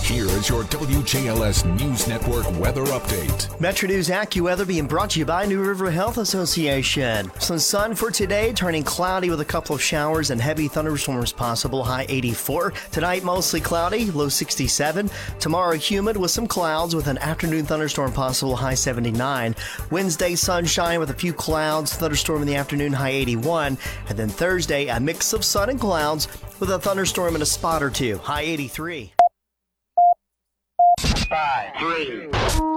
Here is your WJLS News Network weather update. Metro News AccuWeather being brought to you by New River Health Association. Some sun for today, turning cloudy with a couple of showers and heavy thunderstorms possible, high 84. Tonight, mostly cloudy, low 67. Tomorrow, humid with some clouds with an afternoon thunderstorm possible, high 79. Wednesday, sunshine with a few clouds, thunderstorm in the afternoon, high 81. And then Thursday, a mix of sun and clouds with a thunderstorm and a spot or two, high 83. 5, 3, 1. Red 57,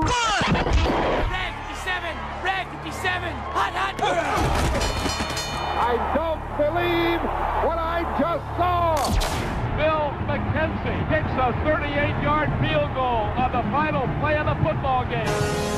Red 57, hot, hot. I don't believe what I just saw. Bill McKenzie kicks a 38-yard field goal on the final play of the football game.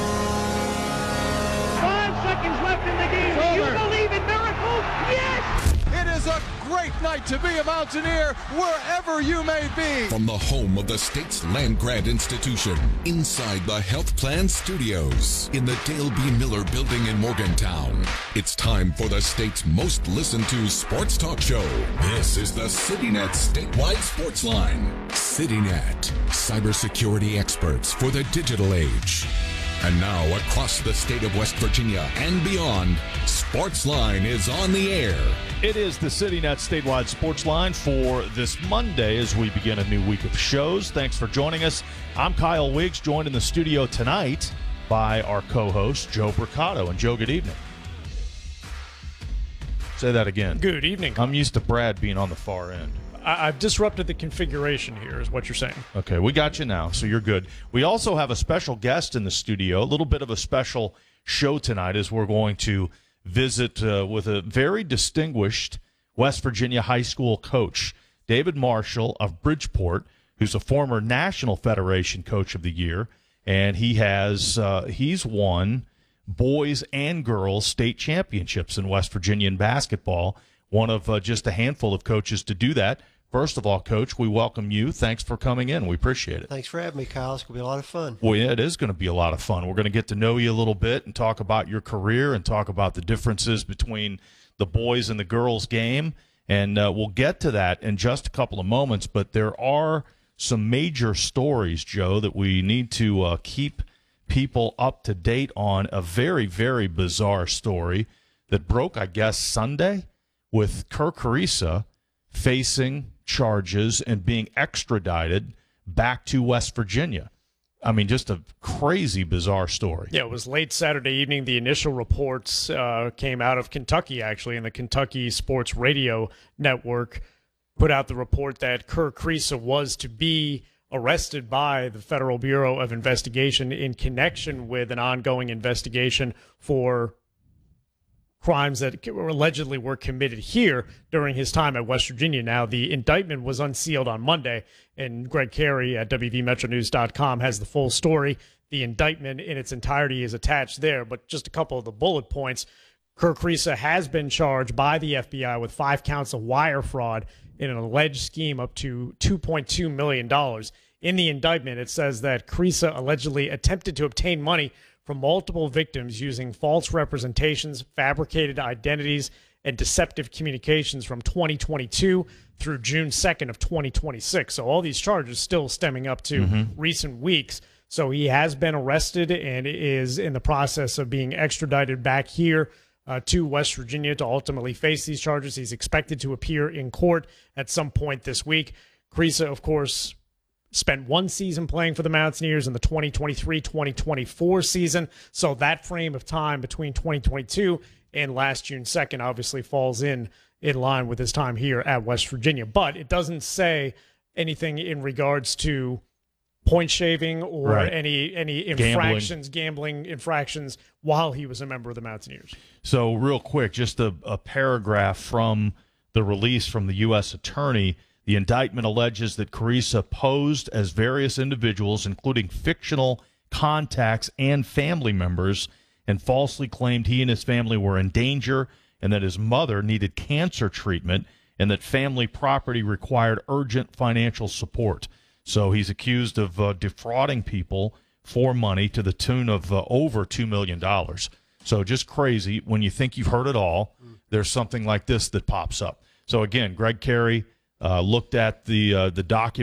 5 seconds left in the game. Do you believe in miracles? Yes! It is a great night to be a Mountaineer wherever you may be. From the home of the state's land-grant institution, inside the Health Plan Studios, in the Dale B. Miller Building in Morgantown, it's time for the state's most listened-to sports talk show. This is the CityNet Statewide Sports Line. CityNet, cybersecurity experts for the digital age. And now, across the state of West Virginia and beyond, Sportsline is on the air. It is the CityNet Statewide Sports Line for this Monday as we begin a new week of shows. Thanks for joining us. I'm Kyle Wiggs, joined in the studio tonight by our co-host, Joe Bricado. And Joe, good evening. Say that again. Good evening. I'm used to Brad being on the far end. I've disrupted the configuration here, is what you're saying. Okay, we got you now, so you're good. We also have a special guest in the studio, a little bit of a special show tonight as we're going to visit with a very distinguished West Virginia high school coach, David Marshall of Bridgeport, who's a former National Federation Coach of the Year, and he's won boys and girls state championships in West Virginia in basketball, one of just a handful of coaches to do that. First of all, Coach, we welcome you. Thanks for coming in. We appreciate it. Thanks for having me, Kyle. It's going to be a lot of fun. Well, yeah, it is going to be a lot of fun. We're going to get to know you a little bit and talk about your career and talk about the differences between the boys and the girls game. And we'll get to that in just a couple of moments. But there are some major stories, Joe, that we need to keep people up to date on. A very, very bizarre story that broke, I guess, Sunday with Kerr Kriisa facing charges and being extradited back to West Virginia. I mean, just a crazy, bizarre story. Yeah, it was late Saturday evening. The initial reports came out of Kentucky, actually, and the Kentucky Sports Radio Network put out the report that Kerr Kriisa was to be arrested by the Federal Bureau of Investigation in connection with an ongoing investigation for crimes that allegedly were committed here during his time at West Virginia. Now, the indictment was unsealed on Monday, and Greg Carey at WVMetroNews.com has the full story. The indictment in its entirety is attached there, but just a couple of the bullet points. Kerr Kriisa has been charged by the FBI with 5 counts of wire fraud in an alleged scheme up to $2.2 million. In the indictment, it says that Kriisa allegedly attempted to obtain money from multiple victims using false representations, fabricated identities, and deceptive communications from 2022 through June 2nd of 2026. So all these charges still stemming up to recent weeks. So he has been arrested and is in the process of being extradited back here to West Virginia to ultimately face these charges. He's expected to appear in court at some point this week. Kriisa, of course, spent one season playing for the Mountaineers in the 2023-2024 season. So that frame of time between 2022 and last June 2nd obviously falls in line with his time here at West Virginia. But it doesn't say anything in regards to point shaving or any infractions, gambling infractions while he was a member of the Mountaineers. So real quick, just a paragraph from the release from the U.S. Attorney. The indictment alleges that Kriisa posed as various individuals, including fictional contacts and family members, and falsely claimed he and his family were in danger and that his mother needed cancer treatment and that family property required urgent financial support. So he's accused of defrauding people for money to the tune of over $2 million. So just crazy. When you think you've heard it all, there's something like this that pops up. So, again, Greg Carey looked at the document.